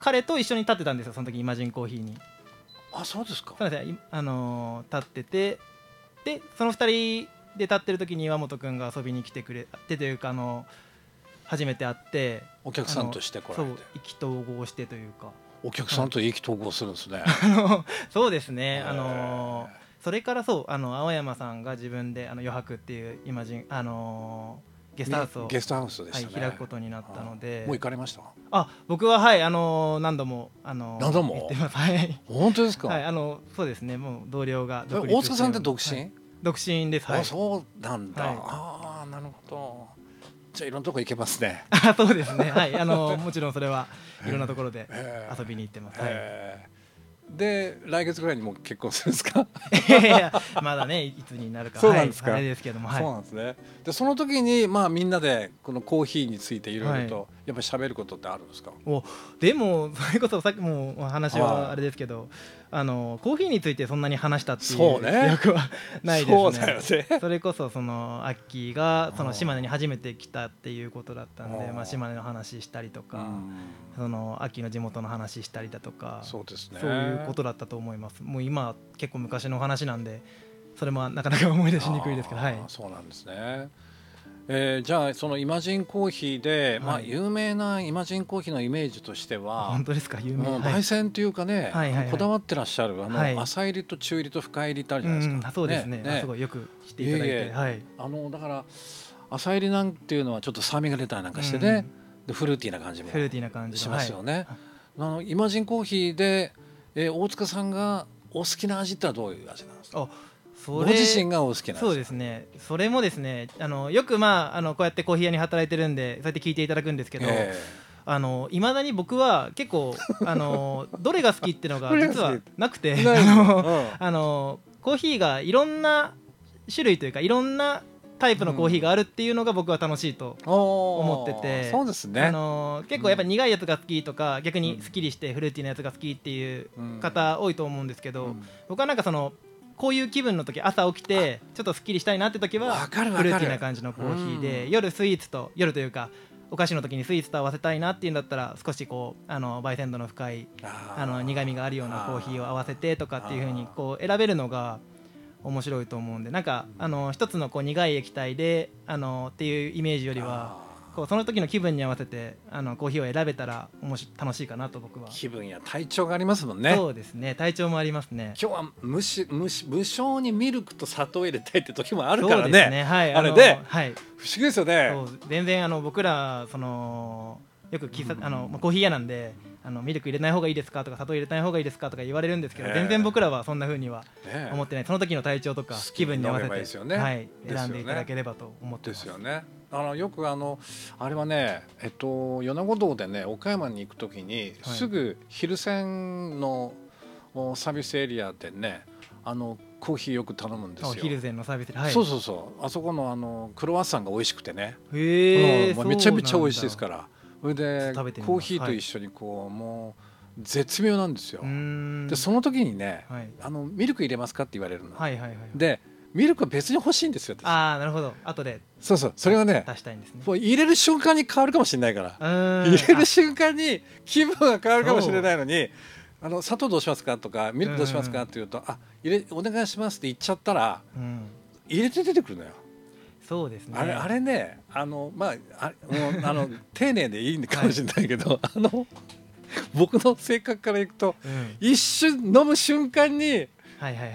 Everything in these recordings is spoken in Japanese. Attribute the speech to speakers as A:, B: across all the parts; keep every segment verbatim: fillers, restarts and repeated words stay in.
A: 彼と一緒に立ってたんですよ、その時イマジンコーヒーに。
B: あ、そうですか。
A: そうですね、あのー、立ってて、でそのふたりで立ってる時に岩本君が遊びに来てくれてというか、あの初めて会って
B: お客さんとして来られて、
A: そう意気投合してというか、
B: お客さんと意気投合するんですね。
A: そうですね、あのーそれからそうあの青山さんが自分であの余白っていうイマジン、あのー、ゲストハウスを
B: ゲストハウスでしたね、
A: はい、開くことになったので。
B: もう行かれました？
A: あ、僕ははい、あのー、何度も、あのー、
B: 何度も
A: 行ってます。はい。
B: 本当ですか？
A: はい、あのそうですね、もう同僚が独
B: 立。大塚さんって独身？はい、
A: 独身です。はい、
B: あ、そうなんだ。
A: はい、
B: ああ、なるほど。じゃあいろんなとこ行けますね。
A: あ、そうですね。はい、あのもちろんそれはいろんなところで遊びに行ってます。はい、
B: で来月ぐらいにもう結婚するんですか？
A: いやいや、まだね、いつになるか。
B: そうなんですか。
A: はい、あれですけども、はい、
B: そうなんですね。でその時にまあみんなでこのコーヒーについていろいろとやっぱり喋ることってあるんですか？
A: お、でもそれこそさっきもお話はあれですけど、あのコーヒーについてそんなに話したっていう記憶はないですね。
B: そうだよね。
A: それこそそのアッキーがその島根に初めて来たっていうことだったんで、まあ島根の話したりとか、そのアッキーの地元の話したりだとか、
B: そうですね、
A: そういうことだったと思います。もう今結構昔の話なんで、それもなかなか思い出しにくいですけど、はい。
B: そうなんですね。えー、じゃあそのイマジンコーヒーで、はい、まあ有名なイマジンコーヒーのイメージとしては、
A: 本当ですか？有名、
B: もう焙煎というかね、
A: はいはいはいはい、
B: こだわってらっしゃるあの、はい、浅入りと中入りと深入りってあるじゃないですか。
A: うん、そうですね。ね、すごいよく知っていただいて、いえいえ、はい、あの
B: だから浅入りなんていうのはちょっと酸味が出たりなんかしてね、うん、でフルーティーな感じも
A: フルーティーな感じ
B: しますよね。はい、あのイマジンコーヒーで、えー、大塚さんがお好きな味ってのはどういう味なんですか？ご自身がお好きなんですか？
A: そうですね、それもですね、あのよく、まあ、あのこうやってコーヒー屋に働いてるんでそうやって聞いていただくんですけど、えー、あのいまだに僕は結構あのどれが好きっていうのが実はなくてあの、あのコーヒーがいろんな種類というかいろんなタイプのコーヒーがあるっていうのが僕は楽しいと思ってて、
B: うん、そうですね、
A: あの結構やっぱ苦いやつが好きとか、うん、逆にすっきりしてフルーティーなやつが好きっていう方多いと思うんですけど、うん、僕はなんかそのこういう気分の時、朝起きてちょっとすっきりしたいなって時はフルーティーな感じのコーヒーで、夜スイーツと夜というかお菓子の時にスイーツと合わせたいなっていうんだったら少しこうあの焙煎度の深いあの苦みがあるようなコーヒーを合わせてとかっていう風にこう選べるのが面白いと思うんで、なんかあの一つのこう苦い液体であのっていうイメージよりはこうその時の気分に合わせてあのコーヒーを選べたらおもし楽しいかなと僕は。
B: 気分や体調がありますもんね。
A: そうですね、体調もありますね。
B: 今日は無し無し無性にミルクと砂糖を入れたいって時もあるからね。そう
A: ですね、はい、
B: あれで、
A: はい、
B: 不思議ですよね。
A: そう全然あの僕らそのよく喫茶あのコーヒー屋なんで、あのミルク入れない方がいいですかとか砂糖入れない方がいいですかとか言われるんですけど、全然僕らはそんな風には思ってない。その時の体調とか気分に合わせて、はい、選んでいただければと思ってます。
B: ですよね。あのよくあのあれはね、えっと米子道でね岡山に行く時に、はい、すぐ昼線のサービスエリアでね、あのコーヒーよく頼むんですよ。
A: 昼線のサービスエリア、はい、
B: そうそうそう、あそこのあのクロワッサンが美味しくてね、
A: へえ、
B: うん、めちゃめちゃ美味しいですから。それでコーヒーと一緒にこう、はい、もう絶妙なんですよ。でその時にね、はい、あのミルク入れますかって言われるの、
A: はいはいはい、
B: でミルクは別に欲しいんですよ。
A: ああ、なるほど。後で
B: そうそう、それはね
A: 出したいんですね。
B: もう入れる瞬間に変わるかもしれないから、入れる瞬間に気分が変わるかもしれないのに、あの砂糖どうしますかとかミルクどうしますかって言うと、あ、入れお願いしますって言っちゃったら、うん、入れて出てくるのよ。
A: そうですね。
B: あれあれね、あのまああもうあの丁寧でいいかもしれないけど、はい、あの僕の性格からいくと、うん、一瞬飲む瞬間に、はいはいはいはい、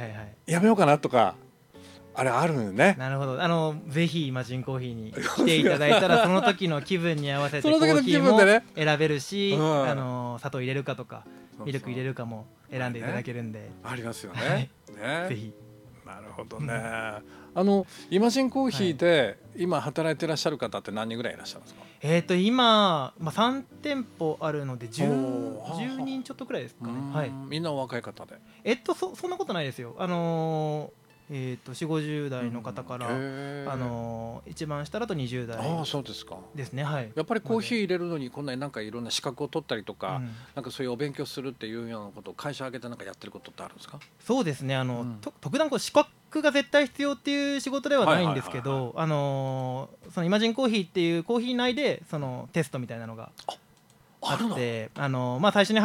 B: やめようかなとか。あれあるよね。
A: なるほど。あのぜひイマジンコーヒーに来ていただいたらその時の気分に合わせてコーヒーも選べるし、ね、うん、あの砂糖入れるかとかミルク入れるかも選んでいただけるんで、ね、
B: ありますよね。
A: はい、ね、ぜひ。
B: なるほどね。うん、あのイマジンコーヒーで今働いてらっしゃる方って何人ぐらいいらっしゃるんですか？
A: えーと今、まあ、さん店舗あるので 10, 10人ちょっとくらいですかね。はい、
B: みんなお若い方で。
A: えっと そ, そんなことないですよ。あのーえー、とよんじゅうごじゅう代の方から、うん、あのー、一番下だとにじゅう代ですね。あ、そうですか。ですね、はい。
B: やっぱりコーヒー入れるのにこんなになんかいろんな資格を取ったりとか、うん、なんかそういうお勉強するっていうようなことを会社挙げてなんかやってることってあるんですか？
A: そうですね、あの、うん、と特段こう資格が絶対必要っていう仕事ではないんですけど、あのー、そのイマジンコーヒーっていうコーヒー内でそのテストみたいなのがあってあの、まあ、最初に